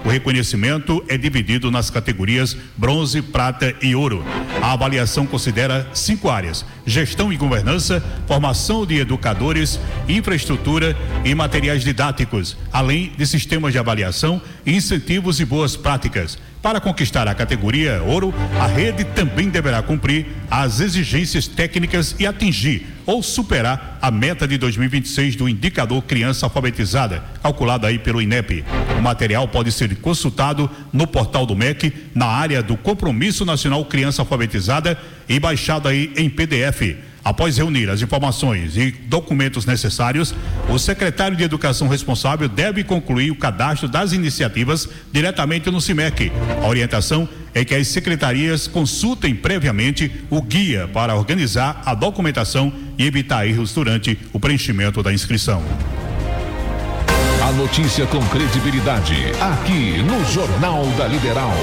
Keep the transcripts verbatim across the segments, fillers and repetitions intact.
O reconhecimento é dividido nas categorias bronze, prata e ouro. A avaliação considera cinco áreas: gestão e governança, formação de educadores, infraestrutura e materiais didáticos, além de sistemas de avaliação, incentivos e boas práticas. Para conquistar a categoria ouro, a rede também deverá cumprir as exigências técnicas e atingir ou superar a meta de dois mil e vinte e seis do indicador criança alfabetizada, calculado aí pelo INEP. O material pode ser consultado no portal do M E C, na área do Compromisso Nacional Criança Alfabetizada, e baixado aí em P D F. Após reunir as informações e documentos necessários, o secretário de Educação responsável deve concluir o cadastro das iniciativas diretamente no CIMEC. A orientação é que as secretarias consultem previamente o guia para organizar a documentação e evitar erros durante o preenchimento da inscrição. A notícia com credibilidade, aqui no Jornal da Liberal.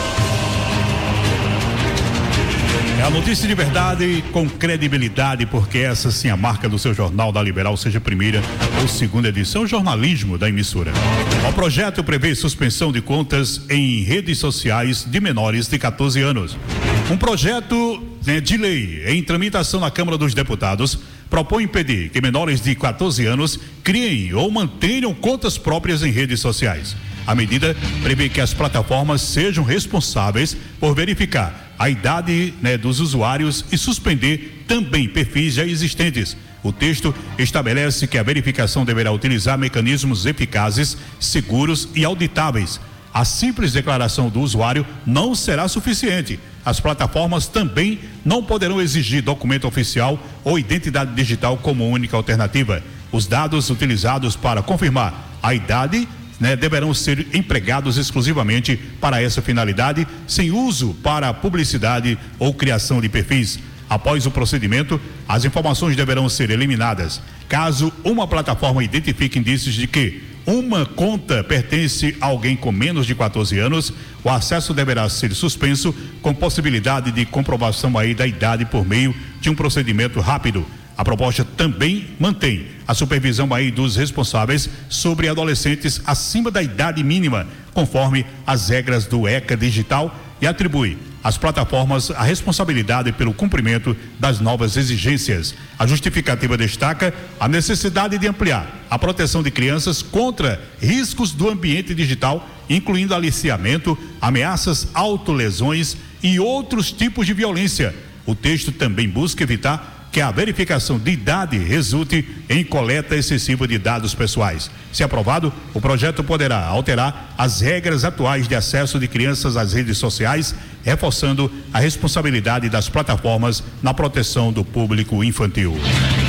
É a notícia de verdade com credibilidade, porque essa sim é a marca do seu Jornal da Liberal, seja a primeira ou segunda edição, o jornalismo da emissora. O projeto prevê suspensão de contas em redes sociais de menores de quatorze anos. Um projeto, né, de lei em tramitação na Câmara dos Deputados propõe impedir que menores de quatorze anos criem ou mantenham contas próprias em redes sociais. A medida prevê que as plataformas sejam responsáveis por verificar a idade, né, dos usuários e suspender também perfis já existentes. O texto estabelece que a verificação deverá utilizar mecanismos eficazes, seguros e auditáveis. A simples declaração do usuário não será suficiente. As plataformas também não poderão exigir documento oficial ou identidade digital como única alternativa. Os dados utilizados para confirmar a idade, né, deverão ser empregados exclusivamente para essa finalidade, sem uso para publicidade ou criação de perfis. Após o procedimento, as informações deverão ser eliminadas. Caso uma plataforma identifique indícios de que uma conta pertence a alguém com menos de quatorze anos, o acesso deverá ser suspenso, com possibilidade de comprovação aí da idade por meio de um procedimento rápido. A proposta também mantém a supervisão aí dos responsáveis sobre adolescentes acima da idade mínima, conforme as regras do ECA Digital, e atribui às plataformas a responsabilidade pelo cumprimento das novas exigências. A justificativa destaca a necessidade de ampliar a proteção de crianças contra riscos do ambiente digital, incluindo aliciamento, ameaças, autolesões e outros tipos de violência. O texto também busca evitar que a verificação de idade resulte em coleta excessiva de dados pessoais. Se aprovado, o projeto poderá alterar as regras atuais de acesso de crianças às redes sociais, reforçando a responsabilidade das plataformas na proteção do público infantil.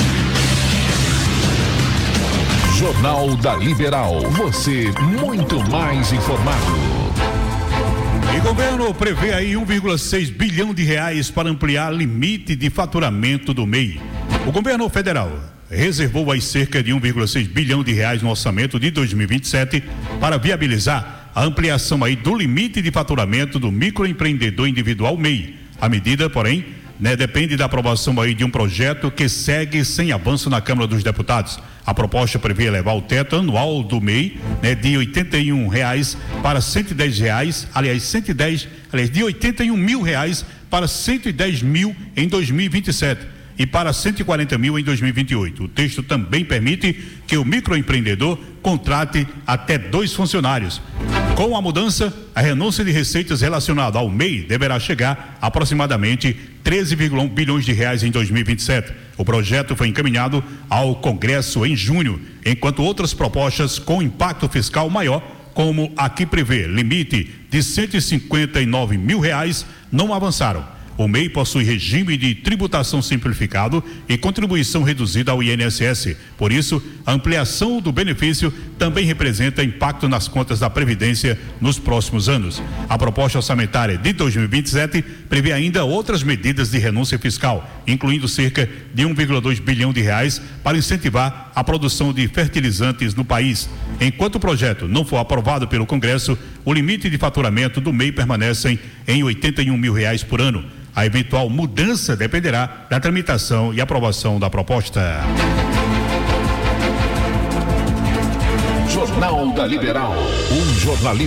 Jornal da Liberal, você muito mais informado. E o governo prevê aí um vírgula seis bilhão de reais para ampliar limite de faturamento do M E I. O governo federal reservou aí cerca de um vírgula seis bilhão de reais no orçamento de dois mil e vinte e sete para viabilizar a ampliação aí do limite de faturamento do microempreendedor individual M E I. A medida, porém, né, depende da aprovação aí de um projeto que segue sem avanço na Câmara dos Deputados. A proposta prevê elevar o teto anual do M E I, né, de oitenta e um reais para cento e dez reais, aliás, cento e dez, aliás, de oitenta e um mil reais para cento e dez mil em dois mil e vinte e sete e para cento e quarenta mil em dois mil e vinte e oito. O texto também permite que o microempreendedor contrate até dois funcionários. Com a mudança, a renúncia de receitas relacionada ao M E I deverá chegar a aproximadamente treze vírgula um bilhões de reais em dois mil e vinte e sete. O projeto foi encaminhado ao Congresso em junho, enquanto outras propostas com impacto fiscal maior, como a que prevê limite de cento e cinquenta e nove mil reais, não avançaram. O M E I possui regime de tributação simplificado e contribuição reduzida ao I N S S. Por isso, a ampliação do benefício também representa impacto nas contas da Previdência nos próximos anos. A proposta orçamentária de dois mil e vinte e sete prevê ainda outras medidas de renúncia fiscal, incluindo cerca de um vírgula dois bilhão de reais para incentivar a produção de fertilizantes no país. Enquanto o projeto não for aprovado pelo Congresso, o limite de faturamento do M E I permanece em oitenta e um mil reais por ano. A eventual mudança dependerá da tramitação e aprovação da proposta. Jornal da Liberal, um jornalismo